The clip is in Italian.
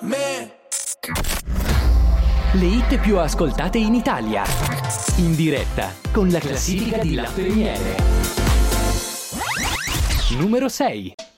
me. Le hit più ascoltate in Italia. In diretta con la classifica di La Premiere. Numero 6.